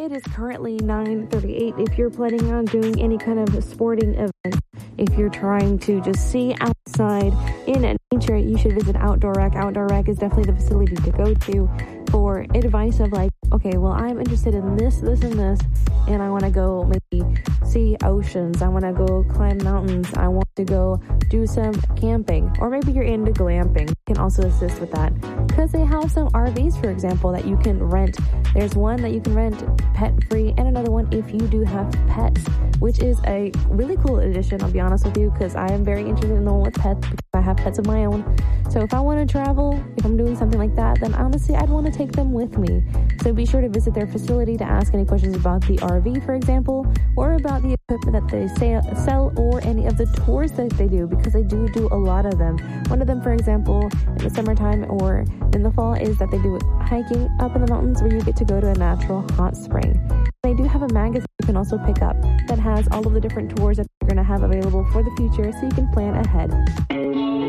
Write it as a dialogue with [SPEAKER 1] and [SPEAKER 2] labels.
[SPEAKER 1] It is currently 9:38. If you're planning on doing any kind of sporting event, if you're trying to just see outside in nature, you should visit Outdoor Rec. Outdoor Rec is definitely the facility to go to for advice of like, okay, well, I'm interested in this, and this, and I want to go maybe see oceans. I want to go climb mountains. I want to go do some camping, or maybe you're into glamping. You can also assist with that because they have some RVs, for example, that you can rent. There's one that you can rent pet-free and another one if you do have pets, which is a really cool addition, I'll be honest with you, because I am very interested in the one with pets because I have pets of my own. So if I want to travel, if I'm doing something like that, then honestly, I'd want to take them with me. So be sure to visit their facility to ask any questions about the RV, for example, or about the equipment that they sell or any of the tours that they do, because they do a lot of them. One of them, for example, in the summertime or in the fall is that they do hiking up in the mountains where you get to go to a natural hot spring. They do have a magazine you can also pick up that has all of the different tours that they're going to have available for the future so you can plan ahead.